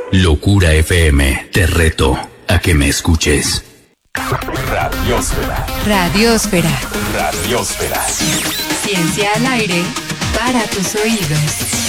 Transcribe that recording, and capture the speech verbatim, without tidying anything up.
Locura F M, te reto a que me escuches. Radiósfera. Radiósfera. Radiósfera. Ciencia al aire para tus oídos.